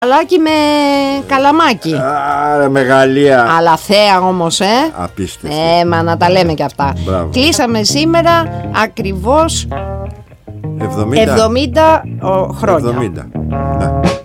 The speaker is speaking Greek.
Καλάκι με καλαμάκι. Άρα μεγαλεία. Αλλά θέα όμως, Απίστευτη. Μα να τα λέμε και αυτά. Μπράβο. Κλείσαμε σήμερα ακριβώς 70 70 χρόνια. 70. Ναι.